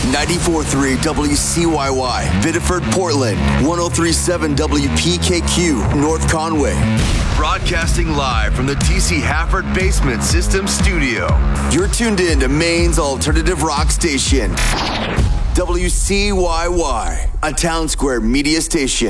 94.3 WCYY, Biddeford, Portland. 103.7 WPKQ, North Conway. Broadcasting live from the TC Hafford Basement System Studio. You're tuned in to Maine's alternative rock station. WCYY, a Town Square media station.